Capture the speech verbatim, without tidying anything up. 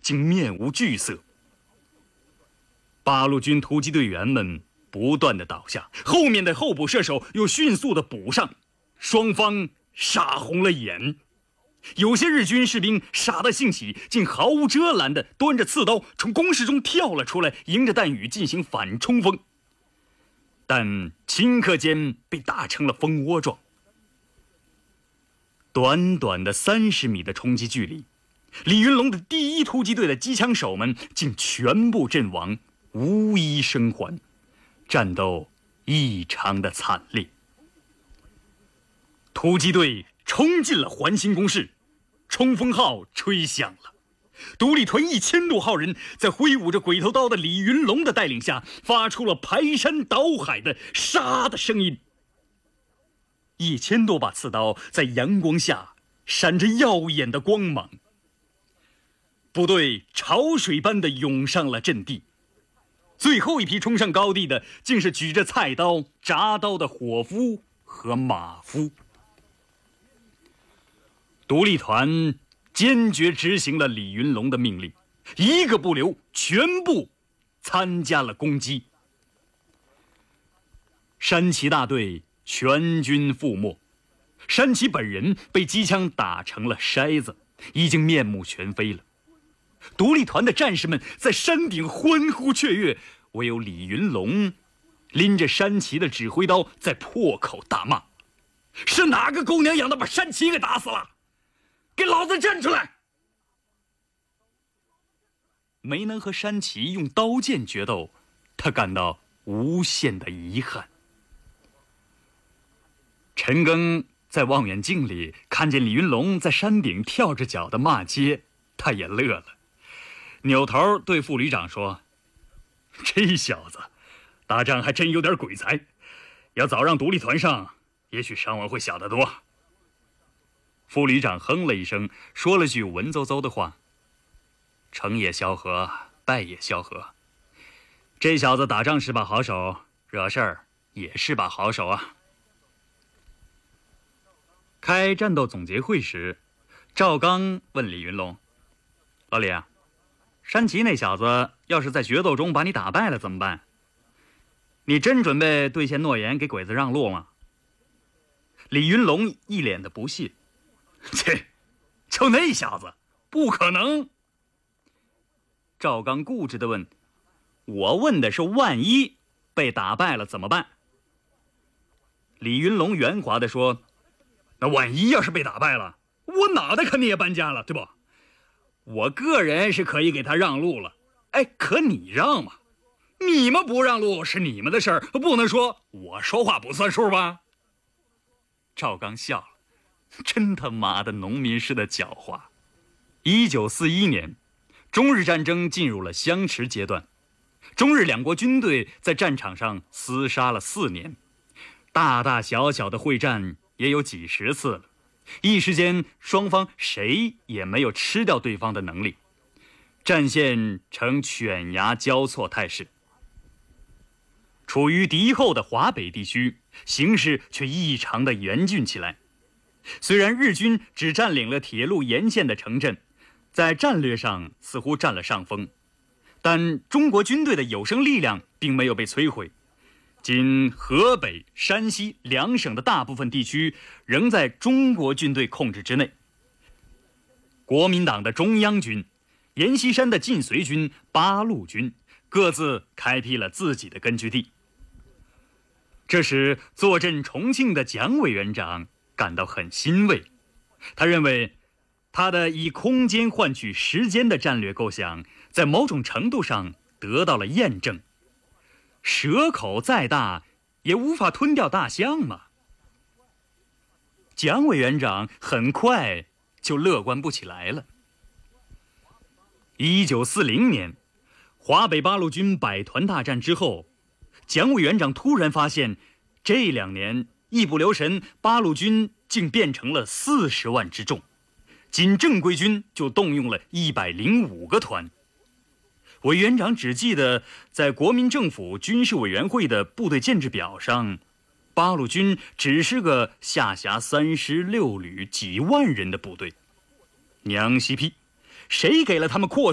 竟面无惧色。八路军突击队员们不断的倒下，后面的候补射手又迅速的补上，双方杀红了眼。有些日军士兵傻得兴起，竟毫无遮拦地端着刺刀从工事中跳了出来，迎着弹雨进行反冲锋，但顷刻间被打成了蜂窝状。短短的三十米的冲击距离，李云龙的第一突击队的机枪手们竟全部阵亡，无一生还，战斗异常的惨烈。突击队冲进了环形工事，冲锋号吹响了。独立团一千多号人在挥舞着鬼头刀的李云龙的带领下，发出了排山倒海的杀的声音。一千多把刺刀在阳光下闪着耀眼的光芒。部队潮水般的涌上了阵地，最后一批冲上高地的，竟是举着菜刀、铡刀的伙夫和马夫。独立团坚决执行了李云龙的命令，一个不留，全部参加了攻击。山崎大队全军覆没，山崎本人被机枪打成了筛子，已经面目全非了。独立团的战士们在山顶欢呼雀跃，唯有李云龙拎着山崎的指挥刀在破口大骂：是哪个狗娘养的把山崎给打死了？给老子站出来！没能和山崎用刀剑决斗，他感到无限的遗憾。陈赓在望远镜里看见李云龙在山顶跳着脚的骂街，他也乐了，扭头对副旅长说：这小子打仗还真有点鬼才，要早让独立团上，也许伤亡会小得多。副旅长哼了一声，说了句文绉绉的话：成也萧何，败也萧何。这小子打仗是把好手，惹事儿也是把好手啊。开战斗总结会时，赵刚问李云龙：老李啊，山崎那小子要是在决斗中把你打败了怎么办？你真准备兑现诺言给鬼子让路吗？李云龙一脸的不屑：切，就那小子，不可能。赵刚固执地问：我问的是万一被打败了怎么办？李云龙圆滑地说：那万一要是被打败了，我脑袋肯定也搬家了，对不？我个人是可以给他让路了，哎，可你让吗？你们不让路是你们的事儿，不能说我说话不算数吧？赵刚笑了，真他妈的农民式的狡猾。一九四一年，中日战争进入了相持阶段，中日两国军队在战场上厮杀了四年，大大小小的会战也有几十次了，一时间双方谁也没有吃掉对方的能力，战线呈犬牙交错态势。处于敌后的华北地区，形势却异常的严峻起来。虽然日军只占领了铁路沿线的城镇，在战略上似乎占了上风，但中国军队的有生力量并没有被摧毁。仅河北、山西两省的大部分地区仍在中国军队控制之内。国民党的中央军、阎锡山的晋绥军、八路军各自开辟了自己的根据地。这使坐镇重庆的蒋委员长感到很欣慰，他认为他的以空间换取时间的战略构想在某种程度上得到了验证。蛇口再大也无法吞掉大象嘛。蒋委员长很快就乐观不起来了。一九四零年，华北八路军百团大战之后，蒋委员长突然发现，这两年一不留神，八路军竟变成了四十万之众，仅正规军就动用了一百零五个团。委员长只记得在国民政府军事委员会的部队建制表上，八路军只是个下辖三师六旅几万人的部队。娘西批，谁给了他们扩